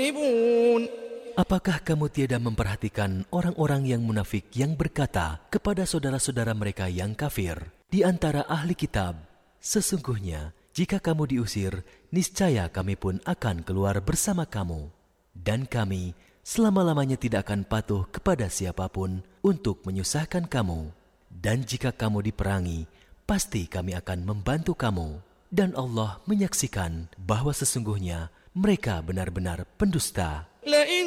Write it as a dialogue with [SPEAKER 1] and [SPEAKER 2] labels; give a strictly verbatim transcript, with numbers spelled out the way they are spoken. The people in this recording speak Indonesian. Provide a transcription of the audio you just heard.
[SPEAKER 1] Apakah kamu tiada memperhatikan orang-orang yang munafik yang berkata kepada saudara-saudara mereka yang kafir di antara ahli kitab, sesungguhnya jika kamu diusir, niscaya kami pun akan keluar bersama kamu. Dan kami selama-lamanya tidak akan patuh kepada siapapun untuk menyusahkan kamu. Dan jika kamu diperangi, pasti kami akan membantu kamu. Dan Allah menyaksikan bahwa sesungguhnya mereka benar-benar pendusta.